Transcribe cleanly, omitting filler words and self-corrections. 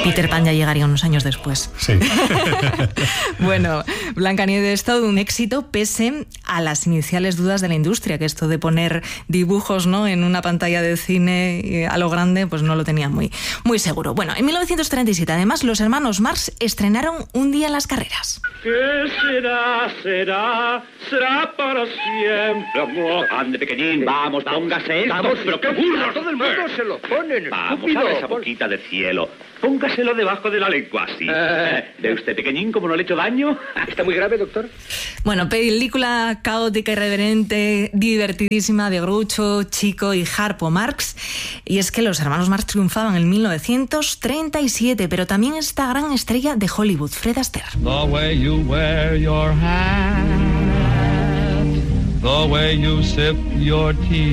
Peter Pan ya llegaría unos años después. Sí. Bueno, Blancanieves es todo un éxito pese a las iniciales dudas de la industria, que esto de poner dibujos, ¿no?, en una pantalla de cine a lo grande, pues no lo tenían muy seguro. Bueno, en 1937, además, los hermanos Marx estrenaron Un día en las carreras. ¿Qué será? Será para siempre, amor. Ande, pequeñín, vamos, póngase esto. Vamos, pero qué burro. todo el mundo se lo ponen. Vamos, abre esa boquita de cielo. Póngaselo debajo de la lengua, así. ¿Ve usted, pequeñín, cómo no le he hecho daño? ¿Está muy grave, doctor? Bueno, película caótica, irreverente, divertidísima de Groucho, Chico y Harpo Marx. Y es que los hermanos Marx triunfaban en 1937, pero también esta gran estrella de Hollywood, Fred Astaire. The way you wear your hat, the way you sip your tea.